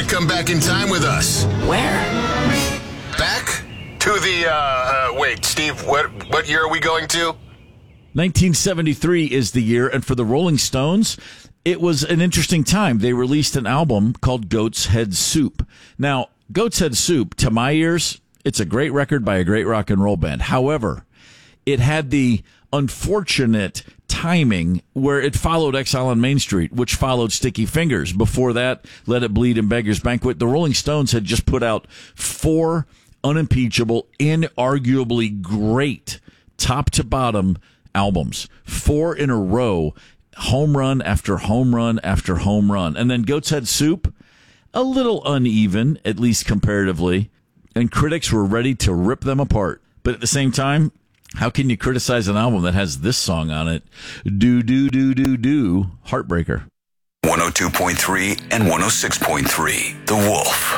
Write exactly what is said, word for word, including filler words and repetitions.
to come back in time with us. Where? Back to the, uh, uh, wait, Steve, what, what year are we going to? nineteen seventy-three is the year, and for the Rolling Stones, it was an interesting time. They released an album called Goat's Head Soup. Now, Goat's Head Soup, to my ears, it's a great record by a great rock and roll band. However, it had the unfortunate timing where it followed Exile on Main Street, which followed Sticky Fingers. Before that, Let It Bleed and Beggar's Banquet. The Rolling Stones had just put out four unimpeachable, inarguably great, top-to-bottom albums. Four in a row, home run after home run after home run. And then Goat's Head Soup, a little uneven, at least comparatively, and critics were ready to rip them apart. But at the same time, how can you criticize an album that has this song on it? Do, do, do, do, do, Heartbreaker. one oh two point three and one oh six point three, The Wolf.